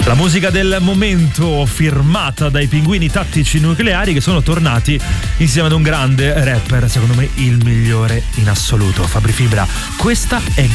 La musica del momento firmata dai Pinguini Tattici Nucleari, che sono tornati insieme ad un grande rapper, secondo me il migliore in assoluto, Fabri Fibra. Questa è